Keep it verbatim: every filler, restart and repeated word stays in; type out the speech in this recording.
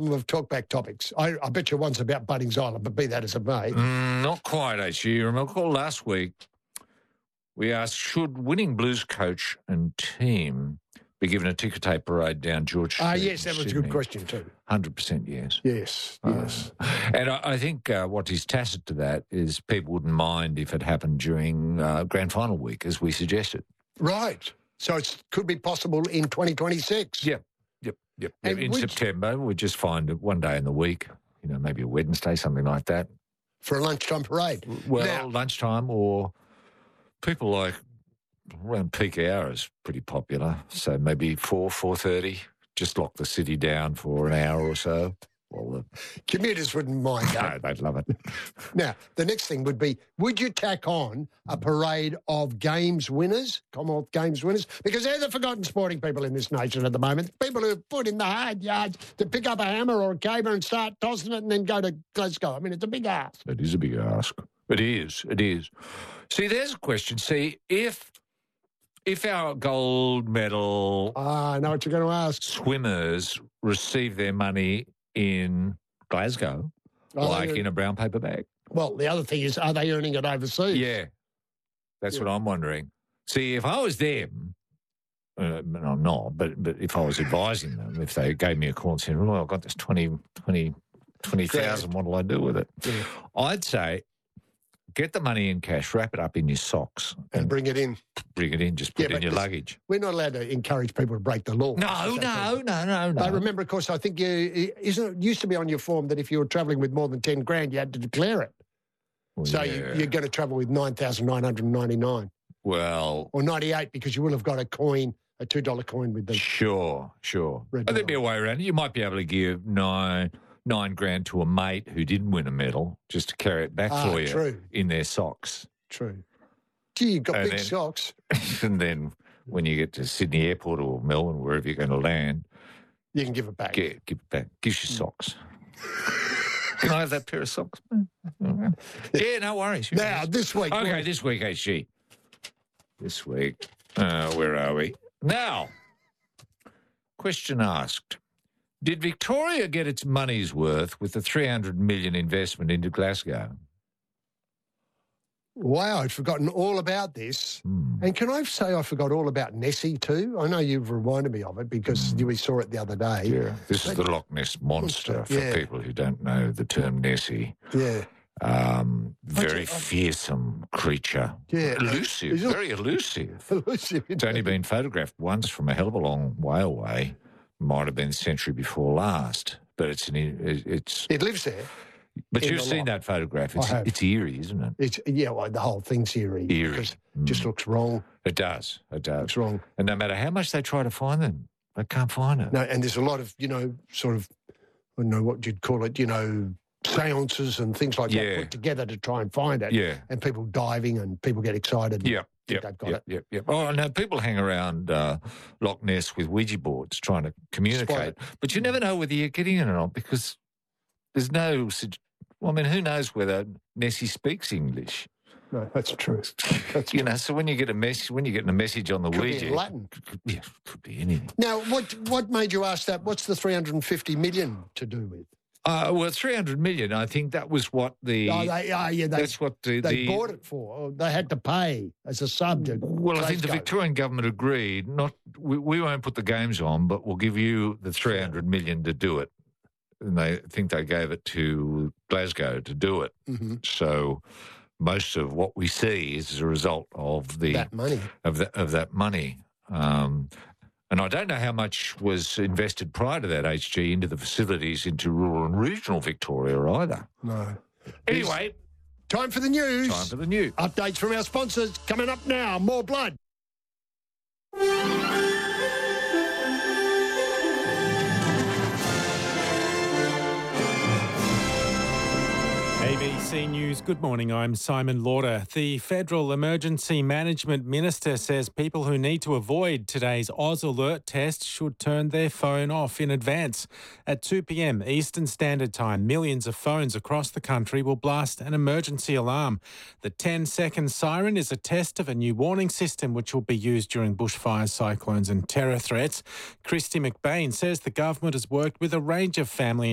problem of talkback topics? I, I bet you one's about Bunnings Island, but be that as it may. Mm, not quite, H G. You recall last week we asked, should winning Blues coach and team be given a ticker tape parade down George Street? Ah, yes, that was Sydney? a good question too. one hundred percent yes. Yes, yes. Uh, and I, I think uh, what is tacit to that is people wouldn't mind if it happened during uh, grand final week, as we suggested. Right. So it could be possible in twenty twenty-six. Yep, yep, yep. And in which- September, we just find it one day in the week, you know, maybe a Wednesday, something like that. For a lunchtime parade. Well, Now- lunchtime or people like around peak hours, pretty popular. So maybe four, four thirty. Just lock the city down for an hour or so. Well, Commuters wouldn't mind the, that. no, they'd love it. Now, the next thing would be, would you tack on a parade of games winners, Commonwealth Games winners? Because they're the forgotten sporting people in this nation at the moment. People who put in the hard yards to pick up a hammer or a caber and start tossing it and then go to Glasgow. I mean, it's a big ask. It is a big ask. It is. It is. See, there's a question. See, if if our gold medal Ah, I know what you're going to ask. swimmers receive their money in Glasgow, Are like they- in a brown paper bag. Well, the other thing is, are they earning it overseas? Yeah, that's Yeah. what I'm wondering. See, if I was them, uh, and I'm not, but but if I was advising them, if they gave me a call and said, "Oh, I've got this twenty, twenty, twenty thousand, what will I do with it?" Yeah. I'd say, get the money in cash, wrap it up in your socks, And and bring it in. bring it in. Just put Yeah, it in but your this- luggage. We're not allowed to encourage people to break the law. No, Is that no, no, no, no. But remember, of course, I think you, isn't it used to be on your form that if you were travelling with more than ten grand, you had to declare it. Well, So yeah. you, you're going to travel with nine thousand nine hundred ninety-nine well, or ninety-eight because you will have got a coin, a two dollar coin with them. sure, sure. Red But there'd be a medal. way around it. You might be able to give nine nine grand to a mate who didn't win a medal just to carry it back Ah, for you true. in their socks. True. Gee, you've got And big then- socks. And then when you get to Sydney Airport or Melbourne, wherever you're going to land, You can give it back. get, give it back. Gives you socks. Can I have that pair of socks? Yeah, no worries. You Now, can- this week. Okay, this week, H G. This week, uh, where are we? Now, question asked. Did Victoria get its money's worth with the three hundred million dollars investment into Glasgow? Wow, I'd forgotten all about this. Hmm. And can I say I forgot all about Nessie too? I know you've reminded me of it because we saw it the other day. Yeah, this is the Loch Ness Monster, for Yeah. people who don't know the term Nessie. Yeah. Um, very I- fearsome creature. Yeah. Elusive, Is it- very elusive. Elusive, It's only been photographed once from a hell of a long way away. Might have been the century before last, but it's an it's. It lives there. But in you've the seen loch. that photograph. I It's have. it's eerie, isn't it? It's yeah, well, the whole thing's eerie. Eerie. because it Mm. just looks wrong. It does. It does. Looks wrong. And no matter how much they try to find them, they can't find it. No, and there's a lot of, you know, sort of, I don't know what you'd call it, you know, seances and things like Yeah. that put together to try and find it. Yeah. And people diving and people get excited. Yeah. think Yep, they've got yep, it. yep, yep. Oh, no, people hang around uh, Loch Ness with Ouija boards trying to communicate. But you never know whether you're getting it or not because there's no... sug- Well, I mean, who knows whether Nessie speaks English? No, that's true. That's You know, so when you get a message, when you're getting a message on the Could be Ouija... in Latin. Could, yeah, could be anything. Now, what what made you ask that? What's the three hundred fifty million to do with? Uh, well, three hundred million, I think that was what the... Oh, they, oh, yeah, they, that's what the... they the bought it for. Or they had to pay as a subject. Well, I think the Victorian government agreed, not we, we won't put the games on, but we'll give you the three hundred million to do it. And they think they gave it to Glasgow to do it. Mm-hmm. So most of what we see is as a result of the That money. of that of that money. Um, and I don't know how much was invested prior to that, H G, into the facilities into rural and regional Victoria either. No. Anyway, Time for the news. time for the news. Updates from our sponsors coming up now. More blood. A B C News, good morning. I'm Simon Lauder. The Federal Emergency Management Minister says people who need to avoid today's Oz Alert test should turn their phone off in advance. At two p.m. Eastern Standard Time, millions of phones across the country will blast an emergency alarm. The ten-second siren is a test of a new warning system which will be used during bushfires, cyclones and terror threats. Christy McBain says the government has worked with a range of family